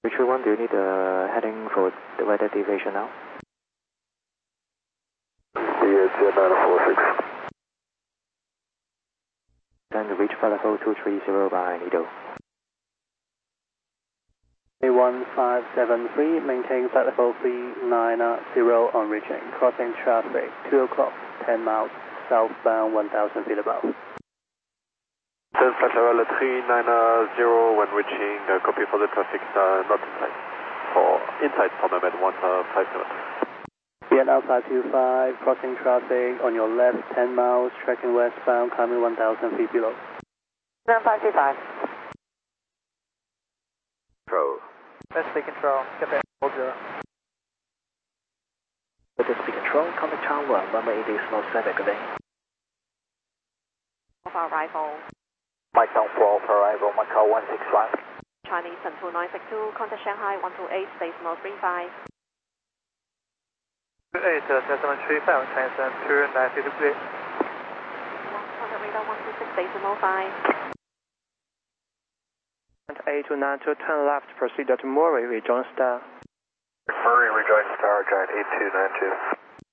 331, do you need a heading for the weather deviation now? Yeah, 946. Then reach flight level 230 by Nido. 1573, maintain flight level 390 on reaching. Crossing traffic, 2 o'clock, 10 miles, southbound 1000 feet above. Flight level 390 when reaching, copy for the traffic, not inside. Inside for Mehmet 157. Vietnam 525, crossing traffic on your left 10 miles, tracking westbound, climbing 1000 feet below. Vietnam 525. Control. West speed control, Quebec 40. With the speed control, contact tower 1, runway 80, slow 7, good day. Of our arrival. Mike down 4 for arrival, Macau 161. Chinese 22962, contact Shanghai 128, stay small 35. 28, 735, Chinese 22962. Contact radar 126, stay small 5. 8292, turn left, proceed to Murray, rejoin Star. Murray, rejoin Star, giant 8292.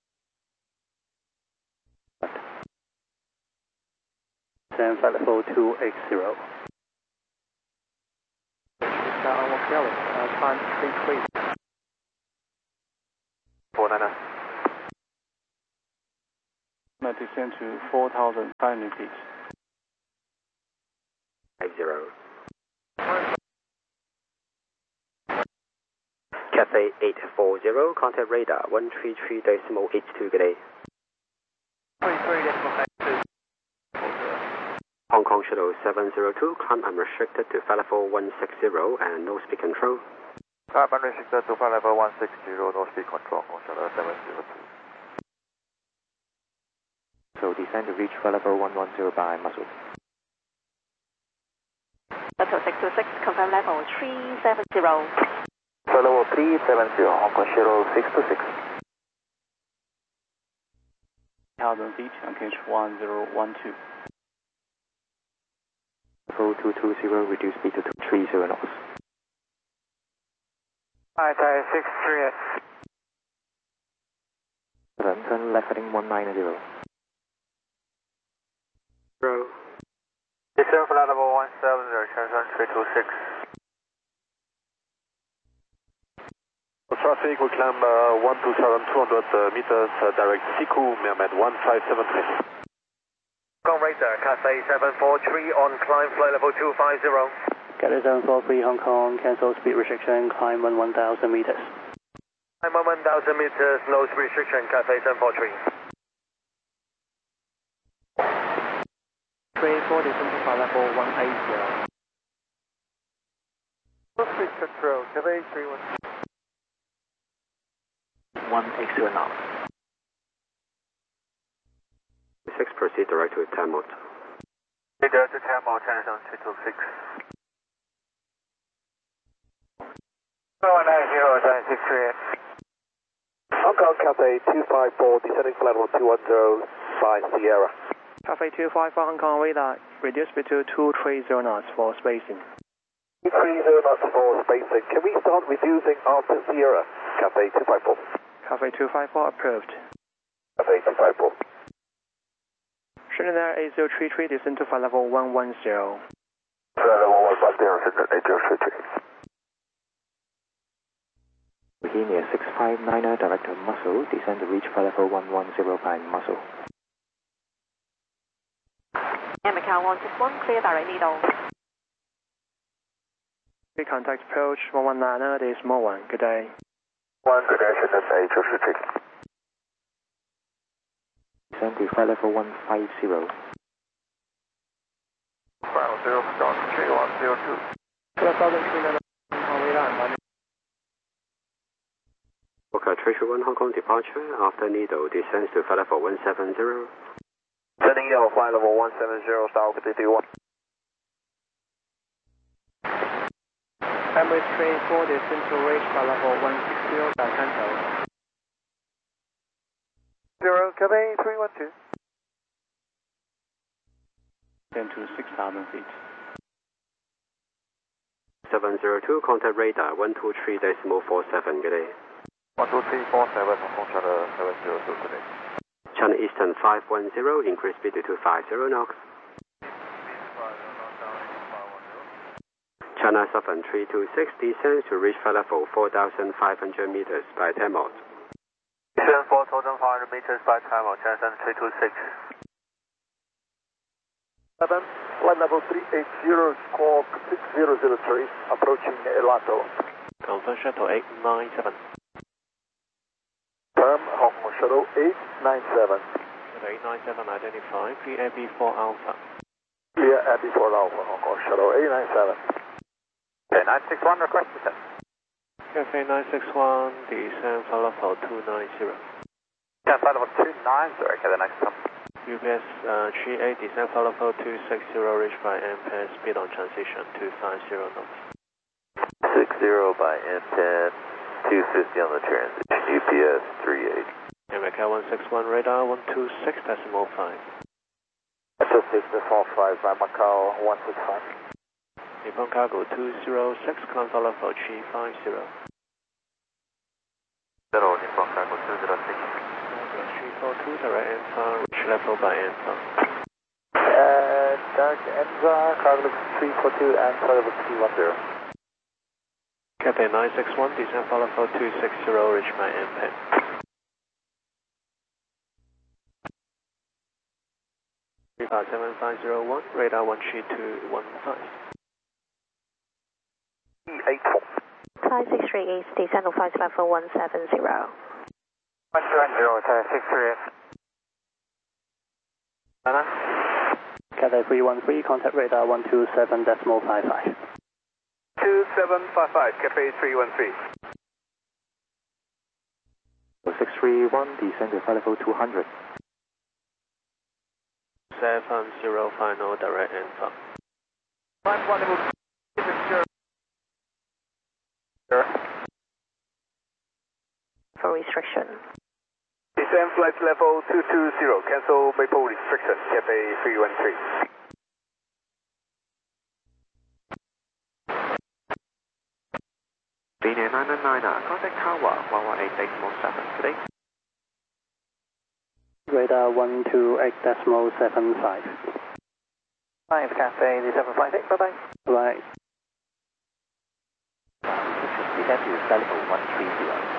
Send flight level 280. Star on Kelly, time 33. 499. Now descend to 4,500 feet. 50. Cafe 840, contact radar 133.82, good day. 33.82. Hong Kong Shuttle 702, climb unrestricted to flight level 160 and no speed control. Climb unrestricted to flight level 160, no speed control, Hong Kong Shuttle 702. So descend to reach flight level 110 by Muscle. Hotel 626, confirm level 370. Flight level 370, Hong Kong Shuttle 626. 1,000 feet, engage 1012. Level 220, reduce speed to 230 knots. Thai 638. Then turn left heading 190. Row. Descend flight level 170, Shenzhen 326. Traffic, we climb 12,200 meters, direct Siku, Mehmet 1573. Hong Kong Radar, Cathay 743 on climb flight level 250. Cathay 743 Hong Kong, cancel speed restriction, climb on 1,000 meters. Climb on 1,000 meters, no speed restriction, Cathay 743. 340, flight level 180. Speed control, Cathay 312. 180 knots. 6, proceed direct to Tamot. Direct to Tamot, Shenzhen 326. 190, 638. Hong Kong Cathay 254, descending flight level 210 by Sierra. Cathay 254 Hong Kong Radar, reduce speed to 230 knots for spacing. 230 knots for spacing. Can we start reducing after Sierra? Cathay 254. Cathay 254 approved. Cathay 254. Shenzhen Air 8033, descend to flight level 110. Flight level 110, Shenzhen 8033. Virginia 659, direct to Muscle, descend to reach flight level 110 by Muscle. And Macau 161, clear direct Nido. We contact approach 119, this is Mo 1, good day. 1, good day, Shenzhen 8033. Descend to flight level 150. Final 0, John 3102. 2039 Hong Kong Radar. Okay, Treasure 1 Hong Kong departure, after Nido descends to flight level 170. Sending yellow, flight level 170, style 51. Emirates train 4, descend to reach flight level 160 by Kanto. 0, Cathay 312. Then to 6,000 feet. 702, contact radar 123.47, good day. 12347, Hong Kong Channel 702, good day. China Eastern 510, increase speed to 250 knots. China Southern 326, descend to reach flight level 4,500 meters by 10 knots. Descend 4,500 meters by time of China Southern 326. 7, flight level 380, squawk 6003, approaching Elato. Confirm shuttle 897. Firm, Hong Kong Shuttle 897. 897 identify, PAB4 Alpha. Clear Abbey 4 Alpha, Hong Kong Shuttle 897. Okay, 961, request descent. Cafe 961, descend flight level 290. Descend flight level 290, okay, the next one. UPS 38, descend flight level 260, reach by M10, speed on transition 250 knots. 60 by M10, 250 on the transition, UPS 38. America 161, radar 126.5. Associate 45 by Macau 165. Nippon Cargo 206, climb flight level G50. Hello, Nippon Cargo 206. 342, direct answer, reach level by answer. Direct answer, cargo 342 and flight level 310. Cathay 961, descend flight level 260, reach by M10. Radar 7501, radar 13215. E84. 5638, descend on flight level 170. 120, 638. Cathay 313, contact radar 127.55. 2755, Cafe 313. 631, descend to flight level 200. 70 final, direct answer. For restriction. Descend flight level 220, cancel Maple restriction, Cafe 313. Linear 999, contact tower 118.7, good day. Radar 128.75. 5 Cafe 758, bye bye. Right. Descend to flight level 130.